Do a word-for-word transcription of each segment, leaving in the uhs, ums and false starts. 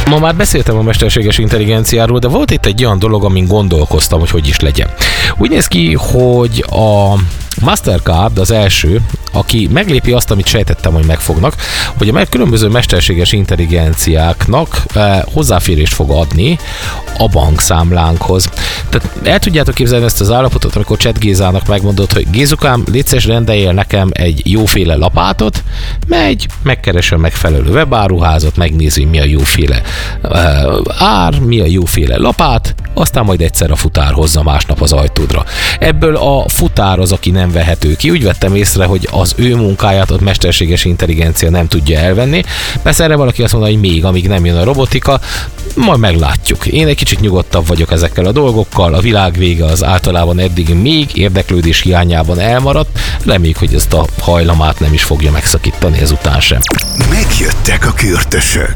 Ma már beszéltem a mesterséges intelligenciáról, de volt itt egy olyan dolog, amin gondolkoztam, hogy hogy is legyen. Úgy néz ki, hogy a Mastercard az első, aki meglépi azt, amit sejtettem, hogy megfognak, hogy a különböző mesterséges intelligenciáknak eh, hozzáférést fog adni a bankszámlánkhoz. Tehát el tudjátok képzelni ezt az állapotot, amikor Chat Gézának megmondod, hogy Gézukám, légy szíves, rendeljél nekem egy jóféle lapátot, megy, megkeresi a megfelelő webáruházat, megnézi, mi a jóféle eh, ár, mi a jóféle lapát, aztán majd egyszer a futár hozza másnap az ajtódra. Ebből a futár az, aki nem vehető ki. Úgy vettem észre, hogy az ő munkáját a mesterséges intelligencia nem tudja elvenni. Persze erre valaki azt mondja, hogy még amíg nem jön a robotika, majd meglátjuk. Én egy kicsit nyugodtabb vagyok ezekkel a dolgokkal, a világ vége az általában eddig még érdeklődés hiányában elmaradt, reméljük, hogy ezt a hajlamát nem is fogja megszakítani ezután sem. Megjöttek a kürtösök.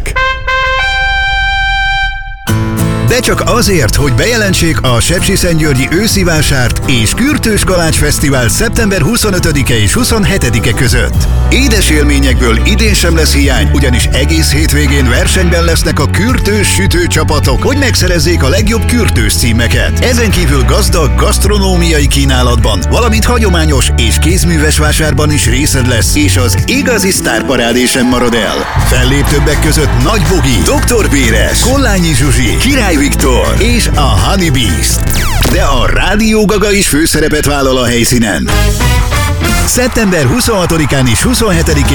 De csak azért, hogy bejelentsék a Sepsiszentgyörgyi őszi vásárt és Kürtős Kalács Fesztivál szeptember huszonötödike és huszonhetedike között. Édes élményekből idén sem lesz hiány, ugyanis egész hétvégén versenyben lesznek a kürtős sütőcsapatok, hogy megszerezzék a legjobb kürtős címeket. Ezen kívül gazdag gasztronómiai kínálatban, valamint hagyományos és kézműves vásárban is részed lesz, és az igazi sztárparádé sem marad el. Fellép többek között Nagy Bogi, doktor Béres, Kollányi Zsuzsi, Király Viktor és a Honey Beast. De a Rádió Gaga is főszerepet vállal a helyszínen. szeptember huszonhatodikán és huszonhetedikén